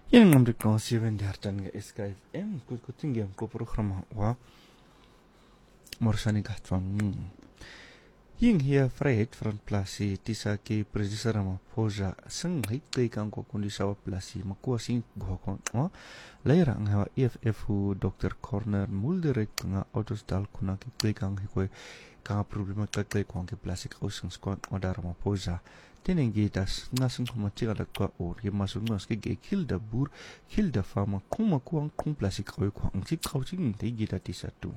Yan ang amrik ko si Wendertan nga SKFM kutingyam ko programa wa morsani kahtwang Ying hiya Fred front plasi tisa ki producer Ramaphosa sanghai kay kang ko kundi sa plasi makuha sing buhakon laira ang hawa EFF Dr. Corner Mulderek nga autos dal kuna ki kay kang hikoy kang problema kay kang ki plasi ka usang squad order Ramaphosa Tinengitas nasang kumatiga lakwa or masuk nas ke kilda bur kilda fama kuma kuang kung plasik koy kuang si kauting te gita tisatu.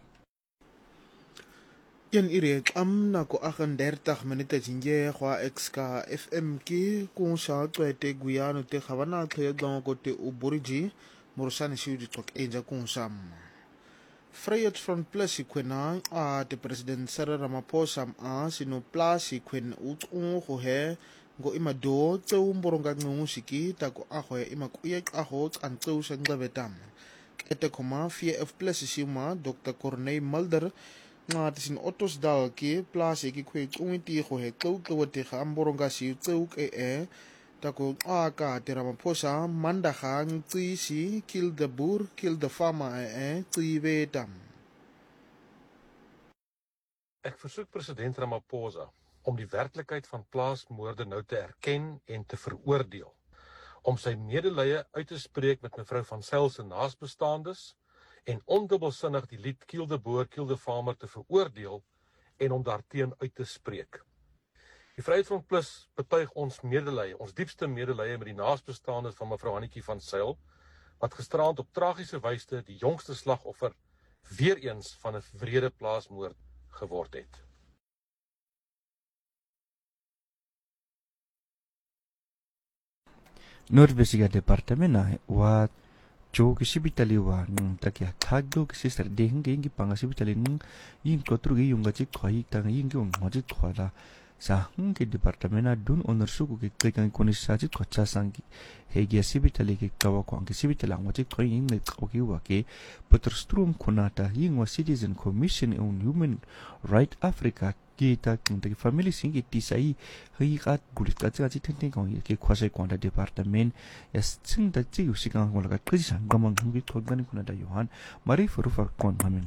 Yan irek na ko akan 30 minute jinje kwa XK FM ki kung sa kwete guyano te khawana te gong ko te uburiji morsani siudi tok enja kung sam. Freyet from plasi kwena a te president Cyril Ramaphosa a sino plasi kwen ko he go ima do tseu mboronga ngusiki ta ko aho ima kuye aho an tseu sa nglavetam ete koma FF plasi sima Dr. Corneille Mulder nga tisin otos dal ki plasi ki kwe umiti ho he tseu te ga mboronga si tseu ke ta ko aka te Ramaphosa manda hang tsi si kill the boer kill the farmer tsi vetam. Ek versoek president Ramaphosa om die werklikheid van plaasmoorde nou te erken en te veroordeel, om sy medelee uit te spreek met mevrou van Zyl se naasbestaandes en ondubbelsinnig die lied Kill the Boer, Kill the Farmer te veroordeel en om daarteen uit te spreek. Die Vryheidsfront Plus betuig ons medelee, ons diepste medelee met die naasbestaandes van mevrou Hannetjie van Zyl, wat gisterand op tragiese wyse die jongste slagoffer weer eens van 'n wrede plaasmoord geword het. Noordwesiga departamena wa jo kisibitali wa takia kagdo kisister dehing gengi panga sibitali yin kotrugi yunga chik khoi tang yin gyong ngajit khwala sa ke departamena dun onersuku ke kekang konisa chit khocha sangi hegi sibitali ke kawa ko ang sibitala ngajit khoi yin ne khoki wa ke potrstrum konata yin wa Citizen Commission on Human Right Africa kita kung family singi tisai hikat gulit katsa teng kong ke khwasai kwanda department yas sing da chi usikang wala ka krisa gamang ngi thogani kuna da yohan mari furufar kon mamen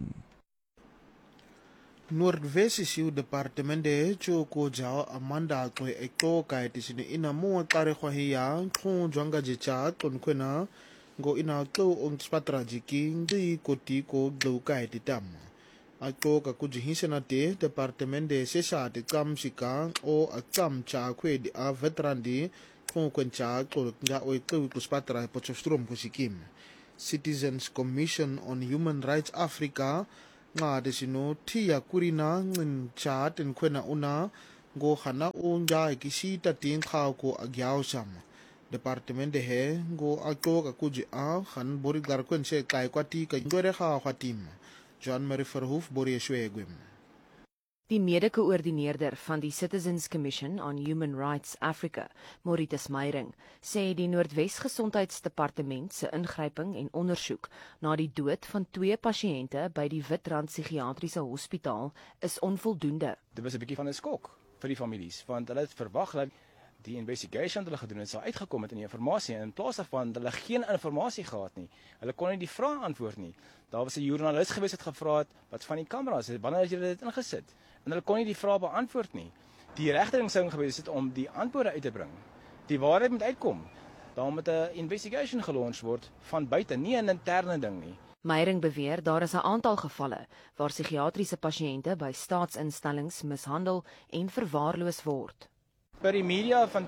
Noordwesi siu departement de choko jao amanda ko eko kai tisini ina mo kare kwa hiya khon jwanga je cha ton kwena go ina to on spatra jiki ndi koti ko glo kai titam ako ka kujihisena te departement de sesa te kam sika o akam cha kwe di a veteran di khon kwencha ko nga o to ko spatra potchostrom ko sikim Citizens Commission on Human Rights Africa nga desino tia kurina ngin chat en kwena una go hana unja kisita tin khaw ko agyaw sam departement de he go ako ka kuji a han bori gar kwen se kai kwati ka ngore kha khatim John Marie Verhoef bori swegwem. Die mede-koördineerder van die Citizens Commission on Human Rights Africa, Mauritius Meyering, sê die Noordwes Gesondheidsdepartement se ingryping en ondersoek na die dood van 2 pasiënte by die Witrand Psigiatriese Hospitaal is onvoldoende. Dit was 'n bietjie van 'n skok vir die families, want hulle het verwag dat die investigation wat hulle gedoen het sou uitgekom het in die inligting en in plaas daarvan hulle geen inligting gehad nie. Hulle kon nie die vrae antwoord nie. Daar was 'n joernalis gewees wat gevra het wat van die kameras, wanneer het julle dit ingesit? En hulle kon nie die vrae beantwoord nie. Die regering sou gewees het om die antwoorde uit te bring. Die waarheid moet uitkom. Daar moet 'n investigation gelons word van buite, nie 'n interne ding nie. Meyering beweer daar is 'n aantal gevalle waar psigiatriese pasiënte by staatsinstellings mishandel en verwaarloos word. By die media van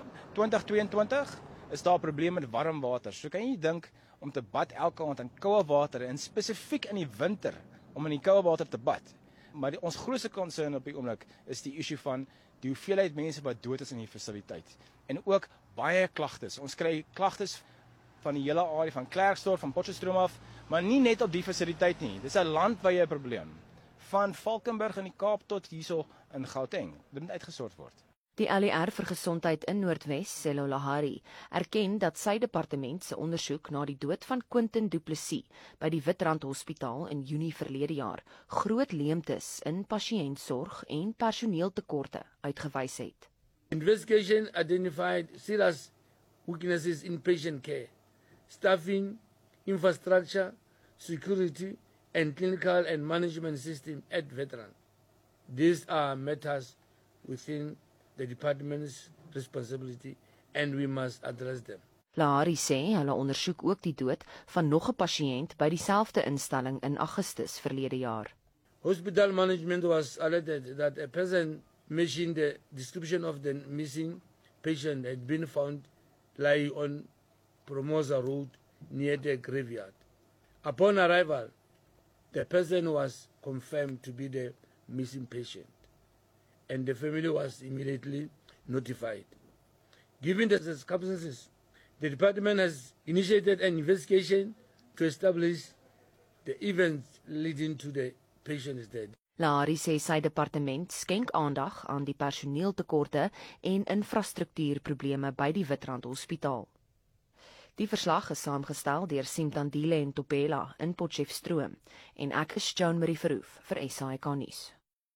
2022 is daar 'n probleem met warm water. So kan jy dink om te bad elke aand in koue water en spesifiek in die winter om in die koue water te bad. Maar ons grootste concern op die oomblik is die issue van die hoeveelheid mense wat dood is in die fasiliteit. En ook baie klagtes. Ons kry klagtes van die hele area van Klerksdorp, van Potchefstroom af, maar nie net op die fasiliteit nie. Dis 'n landwyse probleem. Van Valkenburg in die Kaap tot hierso in Gauteng. Dit moet uitgesort word. Die LER vir Gesondheid in Noordwes, Sello Lahari, erken dat sy departement se ondersoek na die dood van Quentin Du Plessis by die Witrand Hospitaal in Junie verlede jaar groot leemtes in pasiëntsorg en personeeltekorte uitgewys het. Investigation identified serious weaknesses in patient care, staffing, infrastructure, security, and clinical and management system at veteran. These are matters within the department's responsibility and we must address them. Lahari sê hulle ondersoek ook die dood van nog 'n pasiënt by dieselfde instelling in Augustus verlede jaar. Hospital management was alerted that a person matching the description of the missing patient had been found lying on Promosa Road near the graveyard. Upon arrival, the person was confirmed to be the missing patient, and the family was immediately notified. Given the circumstances, the department has initiated an investigation to establish the events leading to the patient's death. Lahari sê sy departement skenk aandag aan die personeeltekorte en infrastruktuurprobleme by die Witstrand Hospitaal. Die verslag is saamgestel deur Simtandile en Topela in Potchefstroom en ek is Joan Marie Verhoef vir SAK nuus.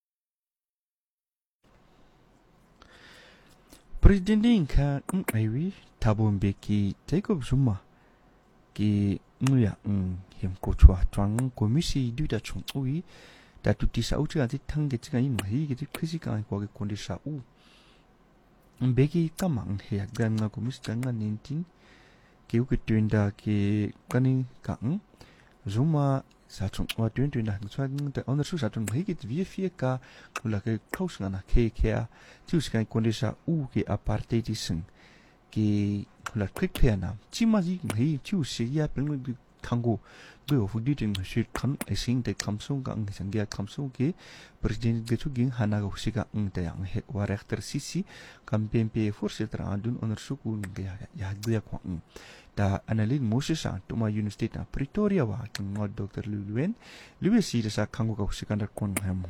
President Inka Ngaiwi Thabo Mbeki Jacob Zuma ki nguya him kochwa twang komisi duda chung ui da tuti sa uchi ati thange chiga yin hi gi khisi ka ko ge kondi sa u Mbeki kamang he aganga komisi tanga 19 ki u ki twinda ki kani kang Zuma sa chung wa twinda ngchwa de on su sa chung hi gi vi fi ka kula ke close ngana ke ke tu ska kondi sa u ki apartheid sing ki kula click pe na chima ji hi chu si ya peng kango go fu di ting shi kan I think the kamsung ka ang sangya kamsung ki president ge chu ging hana go si ka ang ta yang he wa rechter sisi campaign pe voorsitter adun ondersoek hoe ya gya ko da Annelien Moses aan Tuma University na Pretoria wa ng Dr. Luluen si sa kango ka si kan kon hem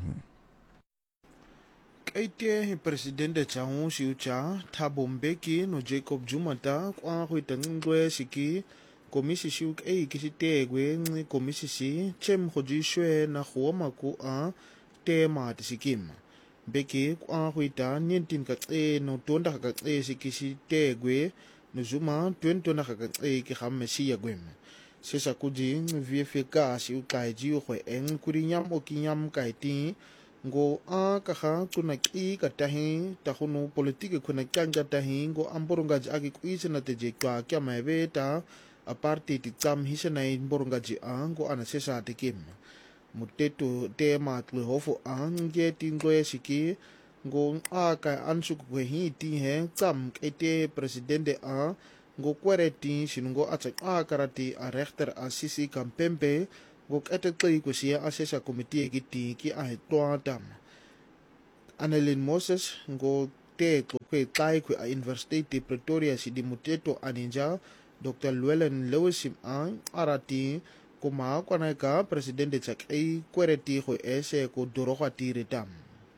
Kaite presidente Chang Siucha Thabo Mbeki no Jacob Zuma ta kwa go itangwe siki komisi siu e kisitegwe ngi komisi si chem khojishwe na khoma ku a tema tisikim Mbeki kwa go ita 19 ka no tonda ka sikisitegwe no Zuma 20 na ka ki khamme si yagwem sesa kuji VFK siu kaiji go eng kurinyam o kinyam kaiti ngo a kaha kuna ki katahi tahunu politike kuna kanja tahi ngo amborongaji aki kuise na teje kwa kya mabeta a party ti tsam hisena imborongaji ngo ana sesa tekim muteto tema tlu hofu ange tingoe siki ngo a ka ansu ku hi ti he tsam kete presidente a ngo kwereti sinungo atsa a karati a rechter a sisi kampempe go etekli ko siya asesa committee ki a toata Annelien Moses go te ko kai ko a University Pretoria si di muteto aninja Dr. Llewellyn Lewis an arati ko ma ko na ka president chak ai kwereti go ese ko doroga tiritam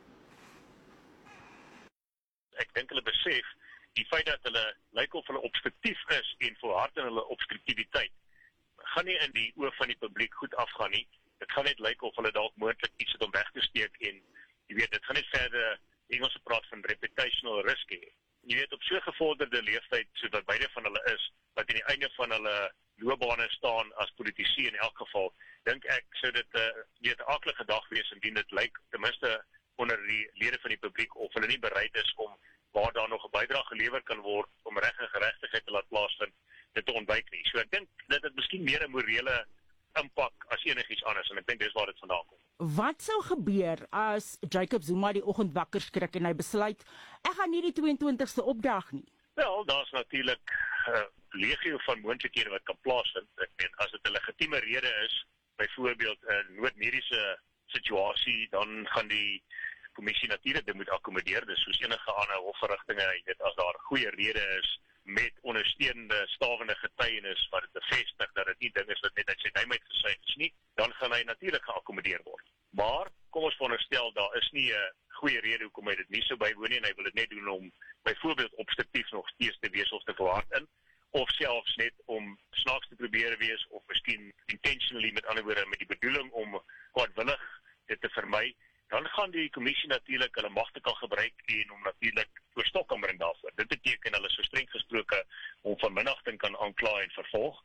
Ek dink hulle besef die feit dat hulle lyk of hulle obstruktief is en volhard in hulle obstruktiwiteit gaan nie in die oë van die publiek goed afgaan nie. Dit gaan net lyk of hulle dalk moontlik iets het om weg te steek en jy weet dit gaan net verder Engels praat van reputational risk hê. Jy weet op so gevorderde leeftyd soos wat beide van hulle is wat aan die einde van hulle loopbane staan as politici in elk geval, dink ek sou dit 'n aardige dag wees indien dit lyk ten minste onder die lede van die publiek of hulle nie bereid is om waar daar nog 'n bydrae gelewer kan word om reg en geregtigheid te laat plaasvind dit te ontwyk nie. So ek dink dat dit miskien meer 'n morele impak as enigiets anders en ek dink dis waar dit vandaan kom. Wat sou gebeur as Jacob Zuma die oggend wakker skrik en hy besluit ek gaan nie die 22ste opdrag nie? Wel, daar's natuurlik 'n legio van moontlikhede wat kan plaasvind. Ek meen as dit 'n legitieme rede is, byvoorbeeld 'n noodmediese situasie, dan gaan die kommissie natuurlik dit moet akkommodeer. Dis soos enige ander hofverrigtinge, jy weet, as daar 'n goeie rede is met ondersteunende stawende getuienis wat dit bevestig dat dit nie ding is wat net uit sy duim uit gesuig is nie, dan gaan hy natuurlik geakkommodeer word. Maar kom ons veronderstel daar is nie 'n goeie rede hoekom hy dit nie sou bywoon nie en hy wil dit net doen om byvoorbeeld obstruktief nog steeds te wees of te verhard in, of selfs net om snaaks te probeer wees of miskien intentionally met ander woorde met die bedoeling om kwaadwillig dit te vermy. Dan gaan die kommissie natuurlik hulle magte kan gebruik en hom natuurlik voor stok kan bring daarvoor. Dit beteken hulle so streng gesproke om van minagting kan aankla en vervolg.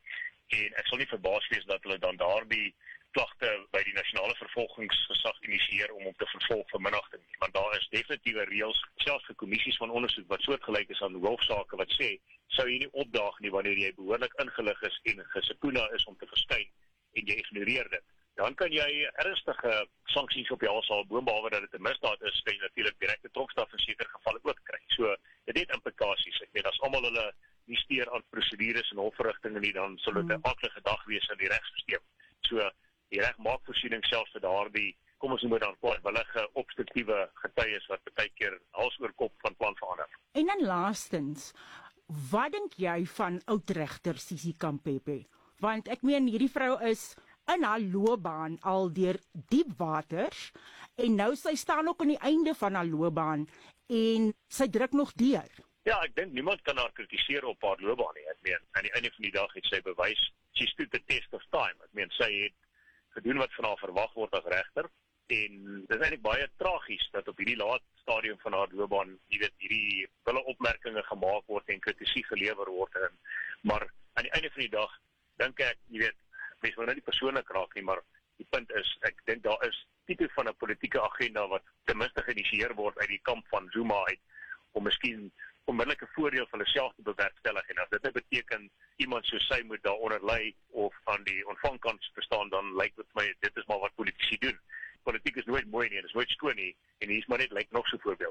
en ek sal nie verbaas wees dat hulle dan daardie klagte by die nasionale vervolgingsgesag initieer om te vervolg vir minagting. Want daar is definitiewe reëls, selfs vir kommissies van ondersoek wat soortgelyk is aan hoofsaake wat sê, sou jy nie opdaag nie wanneer jy behoorlik ingelig is en gesubpoena is om te verskyn en jy ignoreer dit. Dan kan jy ernstige sanksies op jou hals haal, behalwe dat dit 'n misdaad is, kan jy natuurlik direkte tronkstraf in sekere gevalle ook kry. So dit het implikasies. Ek weet as almal hulle nie steur aan prosedures en hofverrigtinge nie, dan sal dit 'n aardige dag wees in die regstelsel. So die reg maak voorsiening selfs vir daardie, kom ons noem dit dan kwaadwillige obstruktiewe getuies wat baie keer hals oor kop van plan verander. En dan laastens, wat dink jy van oudregter Sisi Kampepe? Want ek meen hierdie vrou is in haar loopbaan al deur diep waters en nou sy staan ook aan die einde van haar loopbaan en sy druk nog deur. Ja, ek dink niemand kan haar kritiseer op haar loopbaan nie. Ek meen, aan die einde van die dag het sy bewys, she stood the test of time. Ek meen, sy het gedoen wat van haar verwag word as regter en dit is eintlik baie tragies dat op hierdie laat stadium van haar loopbaan, jy weet, hierdie wille opmerkings gemaak word en kritiek gelewer word maar aan die einde van die dag dink ek, jy weet, mens moet nou nie persoonlik raak nie, maar die punt is, ek dink daar is tipe van 'n politieke agenda wat ten minste geïnisieer word uit die kamp van Zuma uit om miskien onmiddellike voordeel vir hulself te bewerkstellig en as dit beteken iemand soos sy moet daaronder lê of aan die ontvangkant staan, dan lyk dit my dit is maar wat politici doen. Politiek is nooit mooi nie, dit is nooit skoon nie en hier is maar net lyk nog so voorbeeld.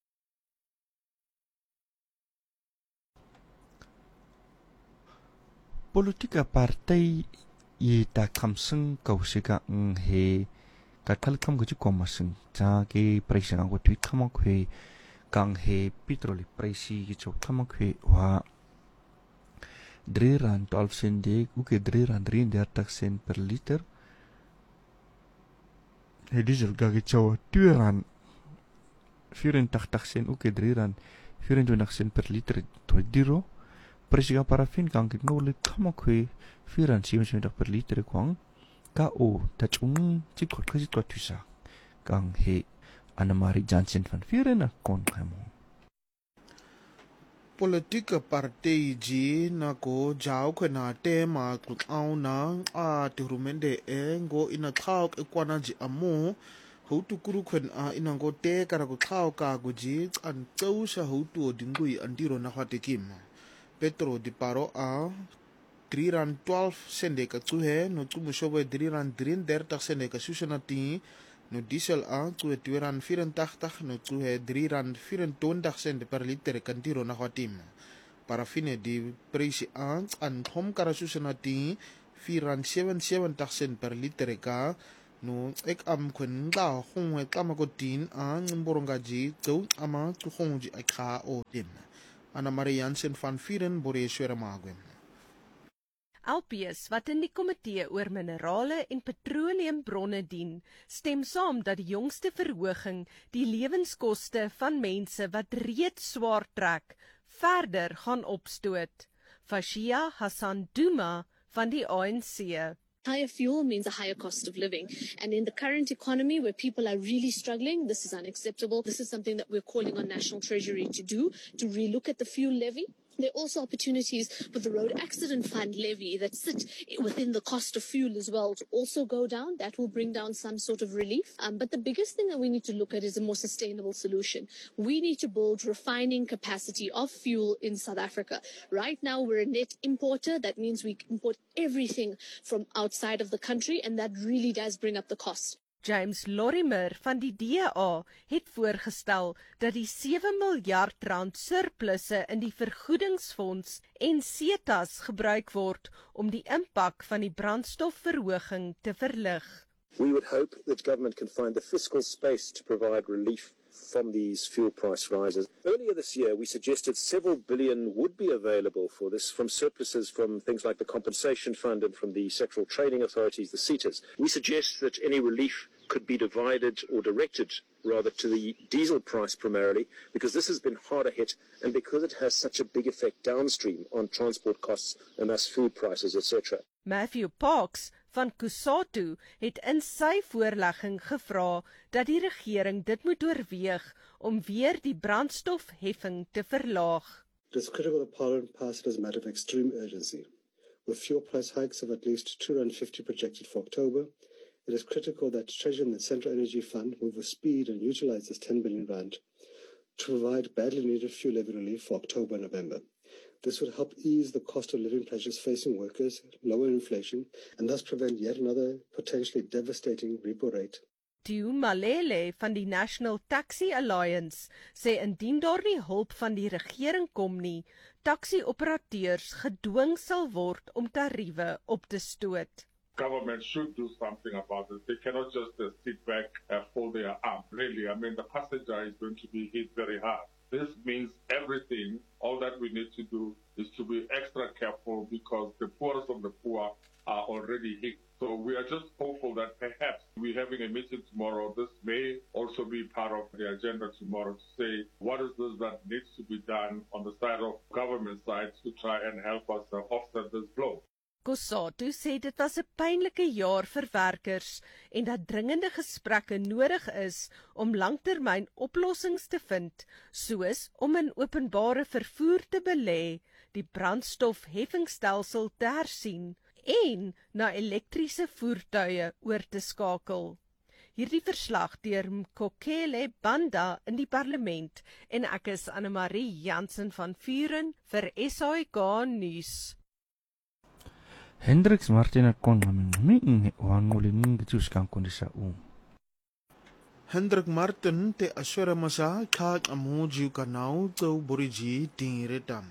Politika partai i ta kamseng kausika he kakalkam guji komaseng cha ke praisang ko tweet kama kwe kang he petroli praisi ki chok kama kwe wa $3 12 cent uke $3.33 per liter he diesel ga ki chaw $2 84 cent uke $3.24 per liter to diro presiga parafin kang ki ngole kama kwe $4.77 per liter kwang ka o tachung chikot kasi twatusa kang he Anne-Marie Jansen van Vuren kon kamo. Politieke partij ji na ko jau kwena tema kutau na a turumende ngo ina thauk ekwana ji amo hutu kuru kwen a ina ngo te kara ko thau ka go ji an tsausha hutu dingui andiro na hatekim. Petro di paro a $3.12 ka tsuhe no tsumushowe $3.33 ka susanati no diesel a tsuhe $2.84 no tsuhe $3.24 per liter kantiro na hatim. Parafine di presi a an thom kara susanati $4.77 per liter ka no ek am kwen la hongwe kamakotin a ngimboronga ji tsu ama tsuhongji akha o tim. Anne-Marie Jansen van Vuren Boreeswere Magwem. LPs wat in die komitee oor minerale en petroleumbronne dien, stem saam dat die jongste verhoging die lewenskoste van mense wat reeds swaar trek, verder gaan opstoot. Fashia Hassan Duma van die ANC. Higher fuel means a higher cost of living. And in the current economy where people are really struggling, this is unacceptable. This is something that we're calling on National Treasury to do, to relook at the fuel levy. There are also opportunities with the Road Accident Fund levy that sit within the cost of fuel as well to also go down. That will bring down some sort of relief. But the biggest thing that we need to look at is a more sustainable solution. We need to build refining capacity of fuel in South Africa. Right now, we're a net importer. That means we import everything from outside of the country, and that really does bring up the cost. James Lorimer van die DA het voorgestel dat die R7 miljard surplusse in die vergoedingsfonds en CETAs gebruik word om die impak van die brandstofverhoging te verlig. We would hope that government can find the fiscal space to provide relief from these fuel price rises. Earlier this year, we suggested several billion would be available for this from surpluses from things like the Compensation Fund and from the sectoral trading authorities, the CETAs. We suggest that any relief could be divided or directed rather to the diesel price primarily, because this has been harder hit and because it has such a big effect downstream on transport costs and thus food prices, etc. Matthew Parks van Kusatu het in sy voorlegging gevra dat die regering dit moet oorweeg om weer die brandstofheffing te verlaag. It is critical that Parliament pass it as a matter of extreme urgency. With fuel price hikes of at least R2.50 projected for October, it is critical that Treasury and the Central Energy Fund move with speed and utilize this R10 billion to provide badly needed fuel levy relief for October and November. This would help ease the cost of living pressures facing workers, lower inflation, and thus prevent yet another potentially devastating repo rate. Tiu Malele van die National Taxi Alliance sê indien daar nie hulp van die regering kom nie, taxi-operateurs gedwing sal word om tariewe op te stoot. Government should do something about it. They cannot just sit back and fold their arms. Really, I mean, the passenger is going to be hit very hard. This means everything. All that we need to do is to be extra careful because the poorest of the poor are already hit. So we are just hopeful that perhaps we're having a meeting tomorrow. This may also be part of the agenda tomorrow to say what is this that needs to be done on the side of government side to try and help us offset this blow. Kusatu sê dit was 'n pynlike jaar vir werkers en dat dringende gesprekke nodig is om langtermyn oplossings te vind, soos om in openbare vervoer te belê, die brandstofheffingstelsel te hersien en na elektriese voertuie oor te skakel. Hierdie verslag deur Mkokele Banda in die parlement en ek is Anne-Marie Jansen van Vuren vir SAK nuus. Hendrix Martina Kongaming wangulin gituskan kondisa Hendrik Martin te aswera masa kak amoji kanau to boriji tinretam.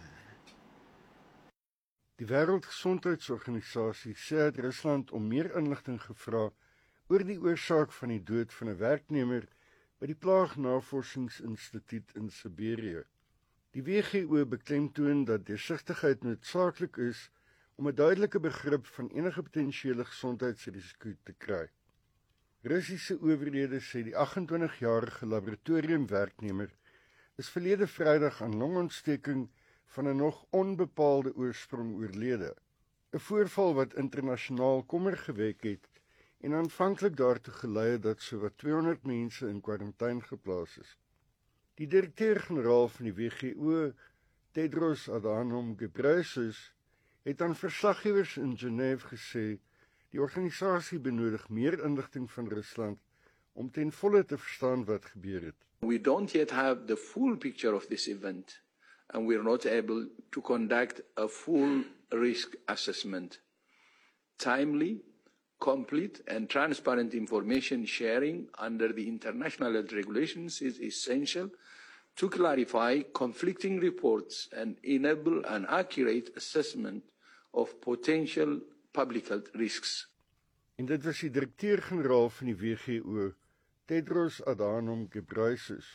Die Wêreldgesondheidsorganisasie sê dat Rusland om meer inligting gevra oor die oorsaak van die dood van 'n werknemer by die Plaagnavorsingsinstituut in Siberië. Die WGO beklemtoon dat deursigtigheid noodsaaklik is om 'n duidelike begrip van enige potensiële gesondheidsrisiko te kry. Russiese owerhede sê die 28-jarige laboratoriumwerknemer is verlede Vrydag aan longontsteking van 'n nog onbepaalde oorsprong oorlede. 'n Voorval wat internasionaal kommer gewek het en aanvanklik daartoe gelei het dat sowat 200 mense in kwarantyne geplaas is. Die direkteur-generaal van die WGO, Tedros Adhanom Ghebreyesus, het aan verslaggewers in Genève gesê die organisasie benodig meer inligting van Rusland om ten volle te verstaan wat gebeur het. We don't yet have the full picture of this event and we're not able to conduct a full risk assessment. Timely, complete and transparent information sharing under the international health regulations is essential to clarify conflicting reports and enable an accurate assessment of potential public health risks. En dit was die direkteur-generaal van die WGO, Tedros Adhanom Ghebreyesus.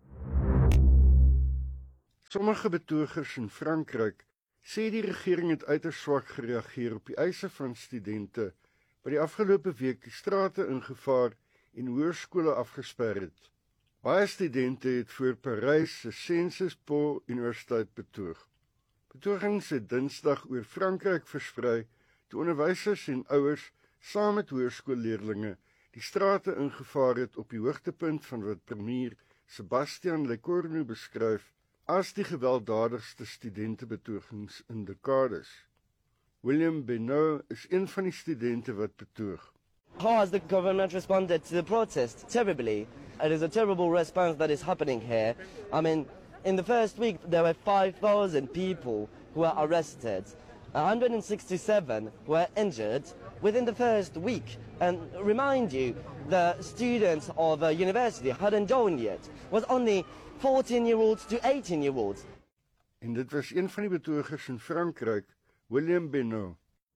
Sommige betogers in Frankryk sê die regering het uiters swak gereageer op die eise van studente wat die afgelope week die strate ingevaar en hoërskole afgesper het. Baie studente het voor Parys se Sciences Po Universiteit betoog. Betogings het Dinsdag oor Frankryk versprei toe onderwysers en ouers saam met hoërskoolleerlinge die strate ingevaar het op die hoogtepunt van wat premier Sébastien Lecornu beskryf as die gewelddadigste studentebetogings in dekades. William Beno is een van die studente wat betoog. How has the government responded to the protest? Terribly. It is a terrible response that is happening here. I mean, in the first week there were 5,000 people who were arrested. 167 were injured within the first week. And remind you, the students of the university hadn't joined yet. It was only 14-year-olds to 18-year-olds. En dit was een van die betogers in Frankryk, William Beno.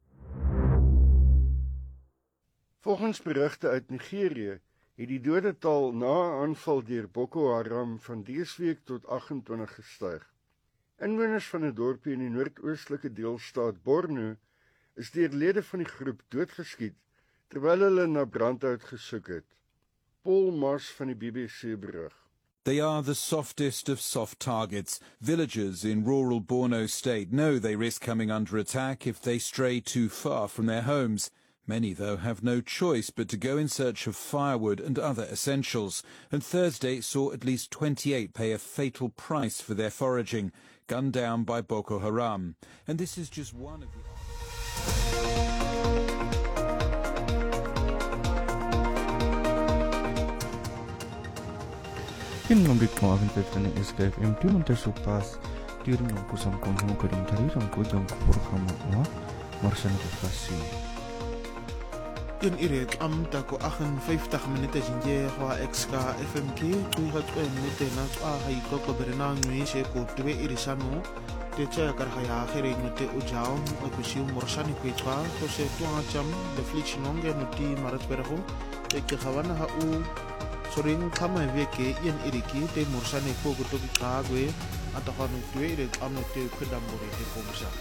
Volgens berigte uit Nigerië het die dodetal na 'n aanval deur Boko Haram van dese week tot 28 gestyg. Inwoners van 'n dorpie in die noordoostelike deelstaat Borno is deur lede van die groep doodgeskiet terwyl hulle na brandhout gesoek het. Paul Mars van die BBC berig. They are the softest of soft targets. Villagers in rural Borno State know they risk coming under attack if they stray too far from their homes. Many, though, have no choice but to go in search of firewood and other essentials, and Thursday saw at least 28 pay a fatal price for their foraging, gunned down by Boko Haram. And this is just one of the... Kin ngom dik mo avin petrani SKFM tu monta supas tiring ngom kusam kon mo kadum tari ram ko jong program wa marsan ko fasi. In iret am ta ko 58 minute jinje kwa XK FMK tu hat ko minute na hai ko berna ngi se ko twe irisano te cha kar haya khere ngute ujao ko shi morsani ko itwa to se tu acham de flix nonge nuti marat perho te ke khawana ha u soring kama veke yen iriki te morsani ko to ka gwe ata khanu twe iret am te khadam bore te ko